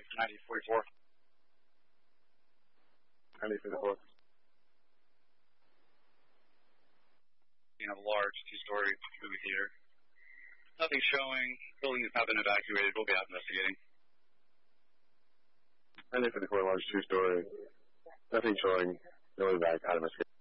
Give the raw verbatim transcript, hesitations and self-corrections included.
ninety forty-four. ninety forty-four. You know, large two-story movie theater. Nothing showing. Building has not been evacuated. We'll be out investigating. ninety forty-four, large two-story. Nothing showing. No way back. Out of investigation.